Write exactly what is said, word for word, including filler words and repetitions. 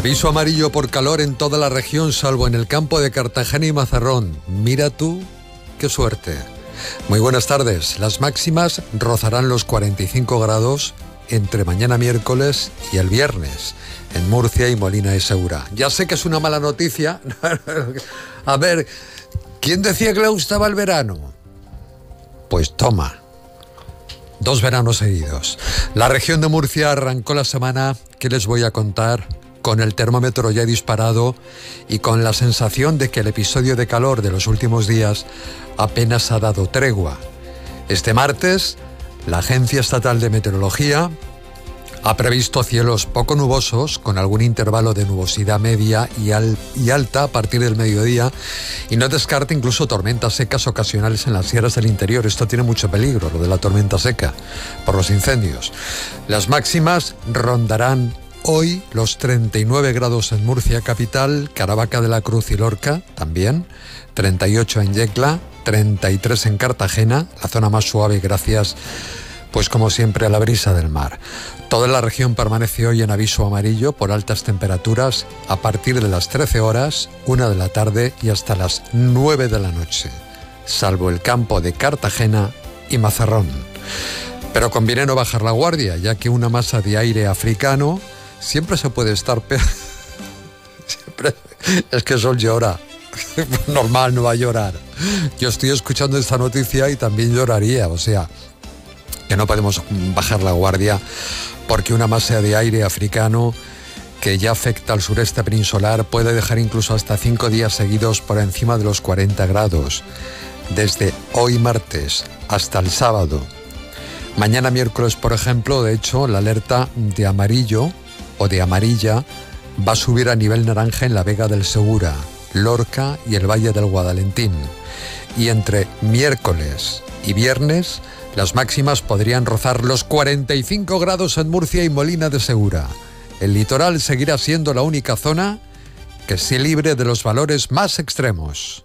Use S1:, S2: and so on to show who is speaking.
S1: Aviso amarillo por calor en toda la región, salvo en el campo de Cartagena y Mazarrón. Mira tú, qué suerte. Muy buenas tardes. Las máximas rozarán los cuarenta y cinco grados entre mañana miércoles y el viernes, en Murcia y Molina de Segura. Ya sé que es una mala noticia. A ver, ¿quién decía que le gustaba el verano? Pues toma. Dos veranos seguidos. La región de Murcia arrancó la semana que les voy a contar con el termómetro ya disparado y con la sensación de que el episodio de calor de los últimos días apenas ha dado tregua. Este martes, la Agencia Estatal de Meteorología ha previsto cielos poco nubosos, con algún intervalo de nubosidad media y, al, y alta a partir del mediodía, y no descarta incluso tormentas secas ocasionales en las sierras del interior. Esto tiene mucho peligro, lo de la tormenta seca, por los incendios. Las máximas rondarán hoy los treinta y nueve grados en Murcia capital, Caravaca de la Cruz y Lorca también, treinta y ocho en Yecla, treinta y tres en Cartagena, la zona más suave gracias, pues como siempre, a la brisa del mar. Toda la región permanece hoy en aviso amarillo por altas temperaturas a partir de las trece horas, una de la tarde y hasta las nueve de la noche, salvo el campo de Cartagena y Mazarrón. Pero conviene no bajar la guardia, ya que una masa de aire africano siempre se puede estar peor. Siempre. Es que Sol llora. Normal, no va a llorar. Yo estoy escuchando esta noticia y también lloraría. O sea, que no podemos bajar la guardia porque una masa de aire africano que ya afecta al sureste peninsular puede dejar incluso hasta cinco días seguidos por encima de los cuarenta grados. Desde hoy martes hasta el sábado. Mañana miércoles, por ejemplo, de hecho, la alerta de amarillo o de amarilla va a subir a nivel naranja en la Vega del Segura, Lorca y el Valle del Guadalentín. Y entre miércoles y viernes, las máximas podrían rozar los cuarenta y cinco grados en Murcia y Molina de Segura. El litoral seguirá siendo la única zona que se libre de los valores más extremos.